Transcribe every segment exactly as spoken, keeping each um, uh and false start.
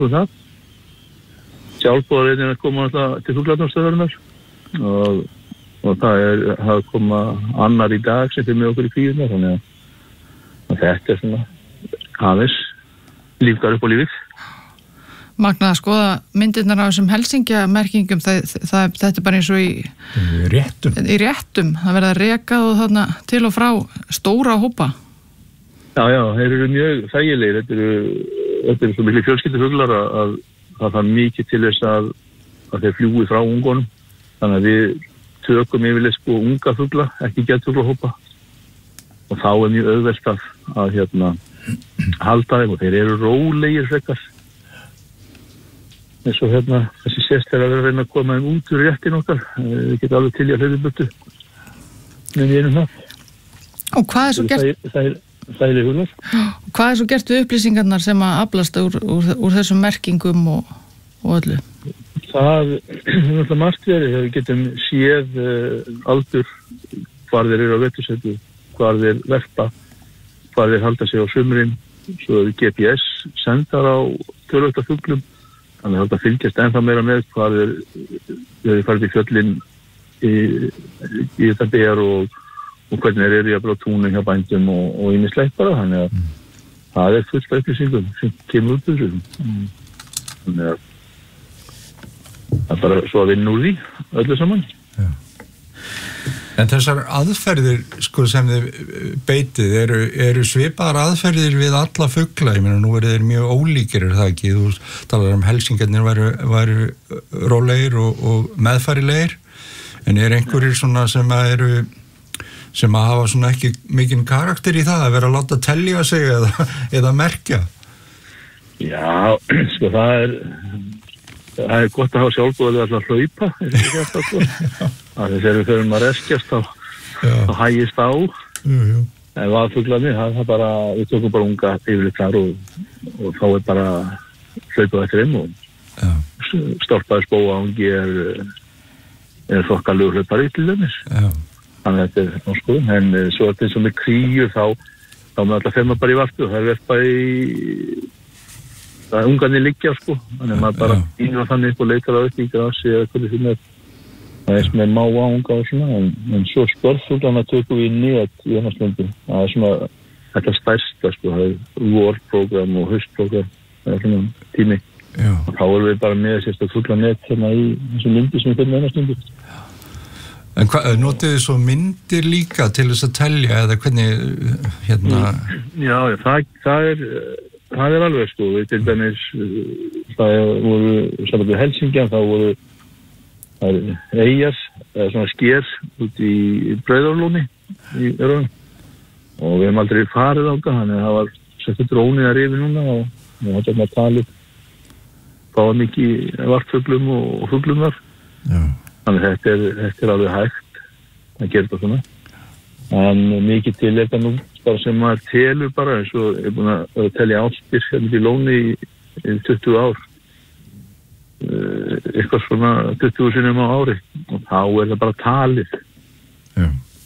og það. Sjálfboðaliðin er að koma alltaf til fuglarnámstöðarinnar og, og það er að koma annar í dag sem fyrir með okkur í kvíðuna, þannig að, að þetta er svona aðeins lífgar upp á lífið. Magnað að skoða myndirnar af þessum Helsingja-merkingum, það, það, þetta er bara eins og í, í réttum. Í réttum, það verða rekað og þarna til og frá stóra hópa. Já, já, þeir eru mjög þægilegir, þetta eru, þetta eru svo miklu fjölskyldufuglar að, að það þarf mikið til þess að, að þeir fljúi frá ungunum, þannig að við tökum yfirleitt sko unga fugla, ekki geðfuglahópa og þá er mjög auðvelt að, að hérna, halda þeim og þeir eru rólegir frekar. eins og hérna þessi sést er að vera að reyna að koma þeim út úr réttin okkar, við getum alveg til í að hlaupa með við erum það. Og hvað er svo gert? Það er þægileg huglar. Hvað er svo gert við upplýsingarnar sem að aflast úr, úr, úr þessum merkingum og, og öllu? Það er náttúrulega margt verið, við getum séð uh, aldur, hvar þeir eru á vetursetu, hvar þeir verpa, hvar þeir halda sig á sumrin, svo er G P S sendar á tölvöldar fuglum, þannig að þetta fylgjast ennþá meira með hvar þeir, þeir farið í fjöllin í, í þetta ber og, og hvernig þeir eru jafnvel á túnum hjá bændum og, og ýmislegt bara, þannig að mm. það er fullt af upplýsingum sem kemur út úr þessu. Mm. Þannig að það er bara svo að vinna úr því öllu saman. Já. En þessar aðferðir sko, sem þið beitið eru, eru svipaðar aðferðir við alla fugla, ég meina nú eru þeir mjög ólíkir, er það ekki? Þú talar um helsingarnir væru, væru rólegir og, og meðfærilegir, en er einhverjir svona sem að eru sem að hafa svona ekki mikinn karakter í það að vera að láta telja sig eða, eða merkja? Já, sko það er það er gott að hafa sjálfboðið að hlaupa að þess að við förum að reskjast þá, þá hægist á jú, jú. en vaðfuglarnir það er bara, við tökum bara unga yfirleitt þar og, og þá er bara hlaupað eftir þeim og stálpaði spóangi er, er þokkalegu hlaupari til dæmis þannig að þetta er náskoðum en svo er þetta eins og með kríu þá þá með alltaf fer maður bara í varpu og það er verpa í það er ungarnir liggja sko, þannig að maður bara ínur þannig upp og leitar það upp í grasi eða hvernig því með það er sem er máa unga og svona, en, en svo spörfuglana tökum við net í ennarslöndu, það er svona þetta stærsta sko, það er vorprogram og haustprogram, það er svona tími Já. og þá erum við bara með sérstaklega fuglanet hérna í þessum myndi sem við fyrir með ennarslöndu. En hvað, notið þið svo myndir líka til þess að telja eða hvernig hérna Já, já það, það er það er alveg sko, við til dæmis það voru, saman við Helsingja þá voru það er eyjar, eða svona sker út í Breiðárlóni í Örðum og við hefum aldrei farið á það, þannig að það var settur drónið að rifi núna og við hættum að tala fáða mikið vartfuglum og, og fuglum þar Já. Þannig að þetta er, þetta er alveg hægt að gera þetta svona en mikið til þetta nú bara sem maður telur bara eins og ég er búin að telja áspyr hérna í Lóni í, í tuttugu ár uh, eitthvað svona tuttugu sinnum á ári og þá er það bara talið Já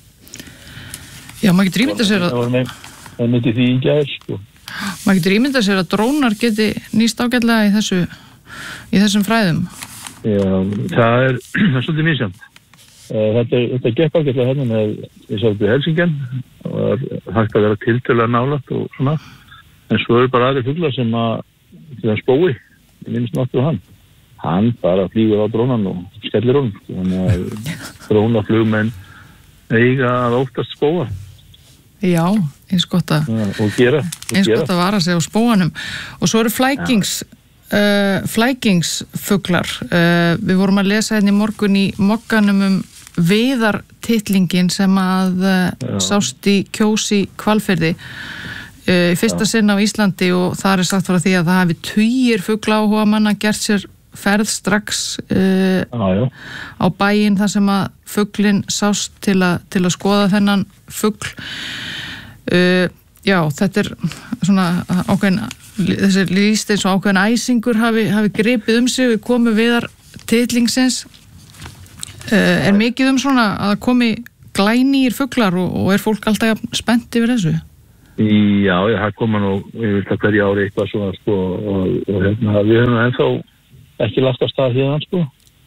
Já, maður getur ímyndað sér að það myndi því í gær sko maður getur ímyndað sér að drónar geti nýst ágætlega í þessu í þessum fræðum Já, það er það er svolítið misjæmt Þetta, þetta gekk ágætlega hérna með ég sá upp í Helsingjan og það er hægt að vera tiltölulega nálægt og svona en svo eru bara aðri fuglar sem að til að spói, ég minnst náttúrulega hann hann bara flýgur á drónan og skellir honum þannig að drónaflugmenn eiga að óttast spóa Já, eins gott að ja, og gera og eins gera. gott að vara sig á spóanum og svo eru flækings ja. Uh, flækingsfuglar uh, við vorum að lesa hérna í morgun í Mogganum um viðartitlingin sem að uh, sást í Kjósi Hvalfirði uh, í fyrsta sinn á Íslandi og það er sagt frá því að það hafi tugir fugla áhuga manna gert sér ferð strax uh, ah, á bæinn þar sem að fuglinn sást til, a, til að skoða þennan fugl uh, já, þetta er svona ákveðin þessi líst eins og ákveðin æsingur hafi, hafi gripið um sig við komum viðar titlingsins uh, er mikið um svona að komi glænýir fuglar og, og er fólk alltaf spennt yfir þessu? Já, já, það koma nú ég vil það hverju ári eitthvað svona sko og, og hérna, við höfum ennþá ekki lagt af stað hérna sko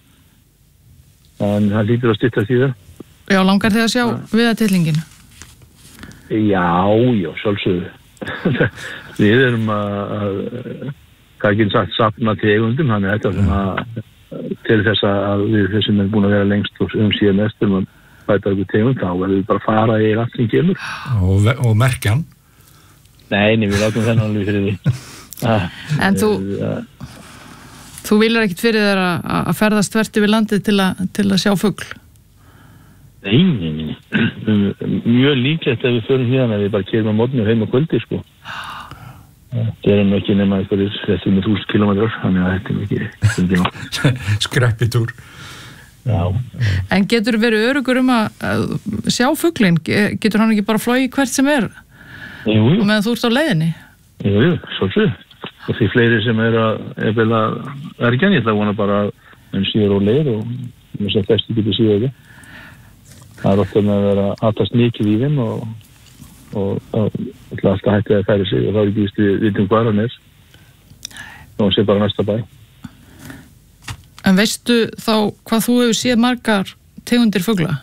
en það lítur að stytta því það. Já, langar þig að sjá viðartillingin? Já, já, sjálfsögðu. Við erum að, að hvað ekki sagt, safna tegundum, þannig að þetta svona til þess að við þessum er búin að vera lengst og um síðan eftir um að bæta ykkur tegund, þá verðum við bara að fara í allt sem kemur. Og, og merkjan? Nei, nei, við látum þennan alveg fyrir því. Ah, en þú, þú viljur ekkit fyrir þér að, að ferðast þvert yfir landið til, a, til að sjá fugl? Nei, nei, nei. Mjög líklegt ef við förum hérna, við bara keyrum á morgni og heim á kvöldi, sko. Það er nú ekki nema einhverjir þetta með þúsund kílómetrar, þannig að þetta er ekki ekki skreppitúr. Já. En getur verið örugur um að, að sjá fuglinn? Getur hann ekki bara flogið hvert sem er? Jú, jú. Og meðan þú ert á leiðinni? Jú, jú, svolítið. Og því fleiri sem er að er vel að ergja, ég ætla að vona bara að menn séu á leið og þess að flesti getur síðu ekki. Það er ofta með að vera aðtast mikið í þeim og og það er alltaf hættið að færi sig og þá er ekki vist við vitum hvað hann er og hann sé bara næsta bæ. En veistu þá hvað þú hefur séð margar tegundir fugla?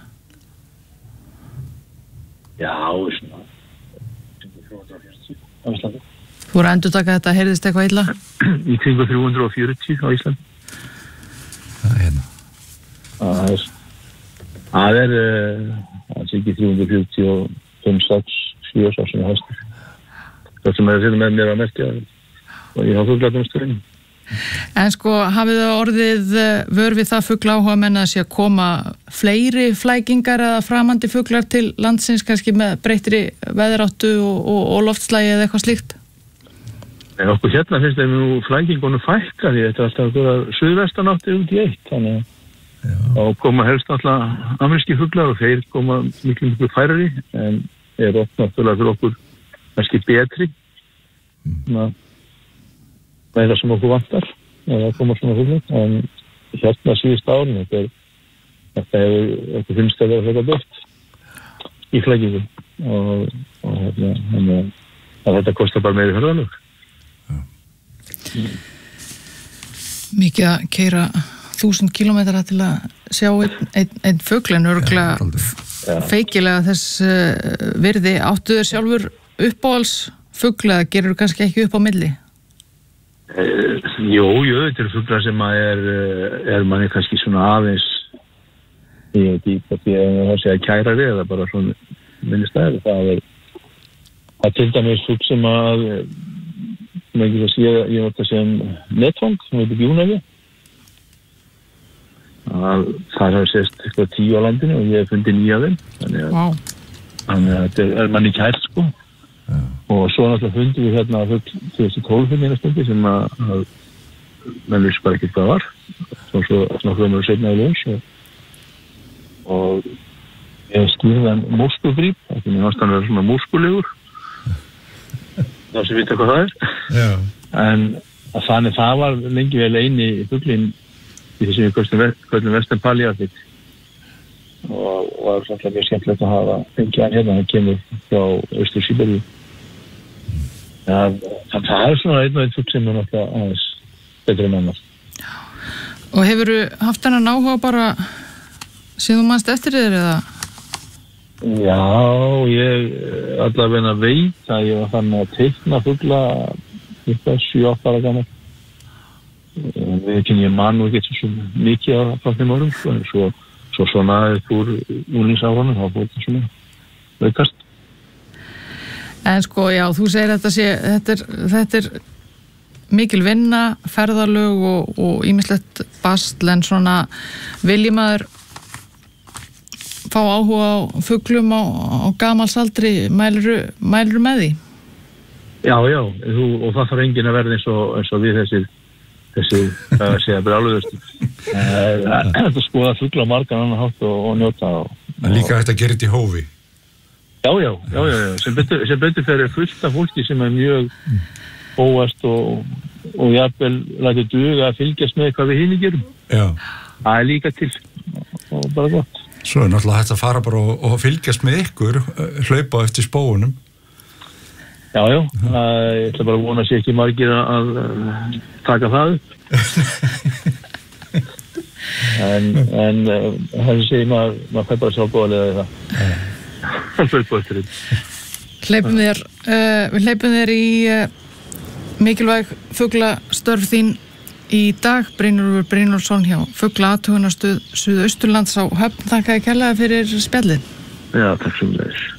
Já, svona þrjú hundruð og fjörutíu á Íslandi. Þú voru að endurtaka þetta, heyrðist eitthvað illa? Í kringum þrjú hundruð og fjörutíu á Íslandi. Það er hérna. Það er það er það er ekki þrjú hundruð og fjörutíu og fimm, sex, sjö sá sem er hæstur. Það sem er fyrir með mér að merkja og ég hafa fuglatum stöðin. En sko, hafið það orðið vör við það fugla áhuga menn að sé að koma fleiri flækingar eða framandi fuglar til landsins kannski með breyttri veðráttu og, og, og loftslægi eða eitthvað slíkt? En okkur hérna finnst þeim nú flækingunum fækka því þetta er alltaf að vera suðvestanátti út í eitt, þannig að þá koma helst alltaf ameríski fuglar og þeir koma miklu miklu færri en er oft náttúrulega fyrir okkur kannski betri mm. það er það sem okkur vantar eða koma svona fuglar en hérna síðust árin þetta er þetta hefur okkur finnst að vera hluta bort í flækingu og, og hérna, hérna að þetta kostar bara meiri ferðalög. Mikið að keyra þúsund kílómetra til að sjá einn ein, ein fugl en örgulega feikilega þess uh, virði. Áttu þér sjálfur uppáhalds fugl eða gerur þú kannski ekki upp á milli? Uh, jú, jú, þetta er fuglar sem að er, er manni kannski svona aðeins ég veit ekki hvað því að það sé að kærari eða bara svona minnistæður. Það er að til dæmis fugl sem að sem ekki að sé, ég veit að sem netfang, sem heitir bjúnafi. Það hefur sést eitthvað tíu á landinu og ég hef fundið nýja þeim. Þannig að, wow. þannig að þetta er manni kært, sko. Yeah. Og svo náttúrulega fundið við hérna fugl tvö þúsund og tólf hérna stundi sem að, að menn vissi bara ekki hvað var. Svo svo náttúrulega mér setna í ljós og, og ég skýrði hann móskugrýp, þetta er náttúrulega að vera svona móskulegur. Það sem vita hvað það er. Já. En að þannig það var lengi vel eini fuglinn í þessum við köllum Western Palliatic og var svolítið mjög skemmtilegt að hafa fengið hann hérna, hann kemur frá Austur-Síberíu. Það er svona einn og einn fugl sem er náttúrulega aðeins betur en annars. Og hefurðu haft hennan áhuga bara síðan þú manst eftir þér eða? Já, ég allavega veit að ég var þannig að teikna fugla eitthvað sjö átta ára gammal. Við ekki ég man og ekki svo mikið á þeim árum, sko, en svo, svo svona upp úr úlingsáranum, þá fór þetta svona veikast. En sko, já, þú segir þetta sé, þetta er, þetta er mikil vinna, ferðalög og, og ýmislegt basl, en svona vilji maður fá áhuga á fuglum á, á gamalsaldri, mæluru, mæluru með því? Já, já, þú, og það þarf enginn að verða eins og, eins og við þessir, þessi, það er að segja, brjáluðustu. Það er að skoða fugla á margan annan hátt og, og njóta. Og, og líka þetta gerir þetta í hófi? Já, já, já, já, já. Sem betur, sem betur fyrir fullt af fólki sem er mjög mm. óvast og, og jafnvel lætur duga að fylgjast með hvað við hinni gerum. Já. Það er líka til og bara gott. Svo er náttúrulega hægt að fara bara og, og fylgjast með ykkur, hlaupa eftir spóunum. Já, já, ég ætla bara að vona sér ekki margir að taka það en, en það sem segir maður, maður fær bara sjálfbóðlega í það. Það fyrir bóðsturinn. Hleypum þér, uh, við hleypum þér í uh, mikilvæg fuglastörf þín í dag, Brynjólfur Brynjólfsson hjá Fuglaathugunarstöð Suðausturlands á Höfn. Þakka þér kærlega fyrir spjallið. Já, takk sem leiðis.